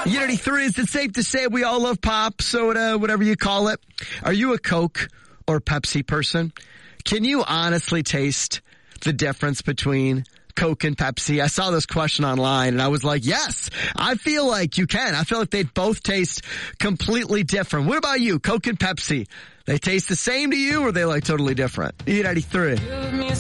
Unity 3, is it safe to say we all love pop, soda, whatever you call it? Are you a Coke or Pepsi person? Can you honestly taste the difference between Coke and Pepsi? I saw this question online and I was like, yes, I feel like you can. I feel like they both taste completely different. What about you, Coke and Pepsi? They taste the same to you or are they like totally different? E93.